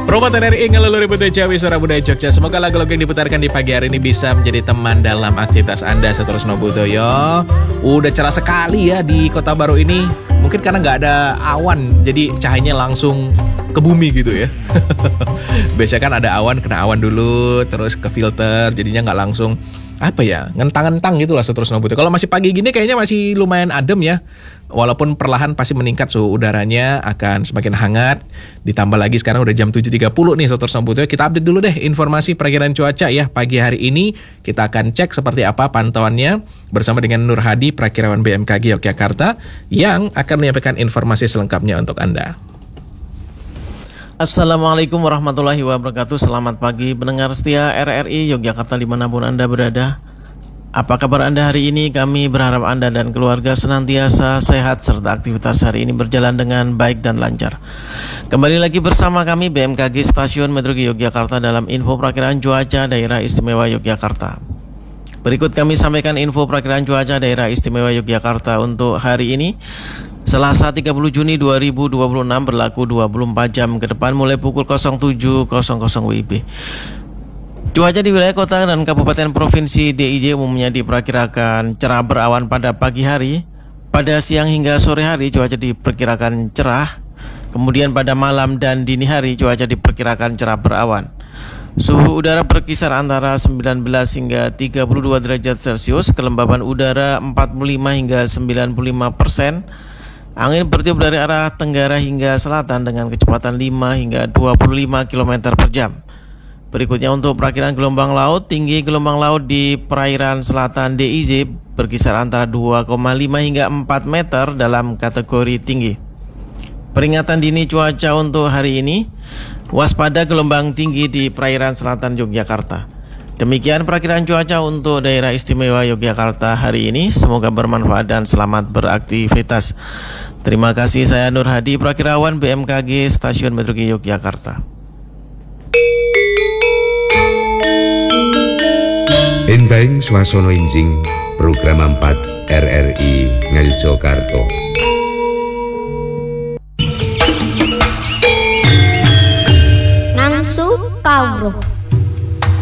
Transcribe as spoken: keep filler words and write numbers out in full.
Promotor R I ngeluluri Putri Jawi Suara Budaya Jogja. Semoga lagu-lagu yang diputarkan di pagi hari ini bisa menjadi teman dalam aktivitas Anda Setulus Nobudoyo. Udah cerah sekali ya di Kota Baru ini. Mungkin karena nggak ada awan, jadi cahayanya langsung ke bumi gitu ya. Biasanya kan ada awan, kena awan dulu, terus ke filter, jadinya nggak langsung apa ya, ngentang-ngentang gitu lah Setulus Nobudoyo. Kalau masih pagi gini kayaknya masih lumayan adem ya. Walaupun perlahan pasti meningkat suhu udaranya akan semakin hangat. Ditambah lagi sekarang udah jam tujuh tiga puluh nih Setulus Nobudoyo. Kita update dulu deh informasi perakiraan cuaca ya. Pagi hari ini kita akan cek seperti apa pantauannya bersama dengan Nur Hadi, Prakirawan B M K G Yogyakarta, yang akan menyampaikan informasi selengkapnya untuk Anda. Assalamualaikum warahmatullahi wabarakatuh. Selamat pagi pendengar setia R R I Yogyakarta dimanapun Anda berada. Apa kabar Anda hari ini? Kami berharap Anda dan keluarga senantiasa sehat serta aktivitas hari ini berjalan dengan baik dan lancar. Kembali lagi bersama kami B M K G Stasiun Meteorologi Yogyakarta dalam info perakiraan cuaca Daerah Istimewa Yogyakarta. Berikut kami sampaikan info perakiraan cuaca Daerah Istimewa Yogyakarta untuk hari ini, Selasa tiga puluh Juni dua ribu dua puluh enam, berlaku dua puluh empat jam ke depan mulai pukul nol tujuh nol nol W I B. Cuaca di wilayah kota dan kabupaten provinsi D I Y umumnya diperkirakan cerah berawan pada pagi hari. Pada siang hingga sore hari cuaca diperkirakan cerah. Kemudian pada malam dan dini hari cuaca diperkirakan cerah berawan. Suhu udara berkisar antara sembilan belas hingga tiga puluh dua derajat Celcius. Kelembaban udara empat puluh lima hingga sembilan puluh lima persen. Angin bertiup dari arah tenggara hingga selatan dengan kecepatan lima hingga dua puluh lima kilometer per jam. Berikutnya untuk perakiraan gelombang laut. Tinggi gelombang laut di perairan selatan D I Y berkisar antara dua koma lima hingga empat meter dalam kategori tinggi. Peringatan dini cuaca untuk hari ini, waspada gelombang tinggi di perairan selatan Yogyakarta. Demikian perakiraan cuaca untuk daerah istimewa Yogyakarta hari ini. Semoga bermanfaat dan selamat beraktivitas. Terima kasih, saya Nur Hadi, Prakirawan B M K G Stasiun Meteorologi Yogyakarta. Enteng swasana enjing program empat R R I Ngayogyakarta. Nangsu kawruh